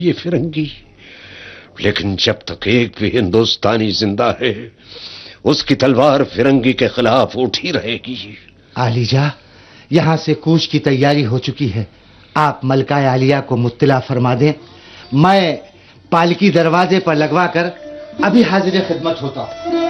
ये फिरंगी, लेकिन जब तक एक भी हिंदुस्तानी जिंदा है, उसकी तलवार फिरंगी के खिलाफ उठी रहेगी। आलिजा, यहाँ से कूच की तैयारी हो चुकी है। आप मलका आलिया को मुत्तला फरमा दें। मैं पालकी दरवाजे पर लगवा कर अभी हाजिर खिदमत होता हूँ।